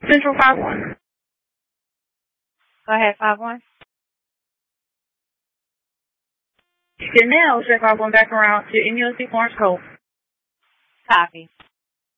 Central 5-1. Go ahead, 5-1. Good now, check 5-1 back around to MUSC Florence Cole. Copy.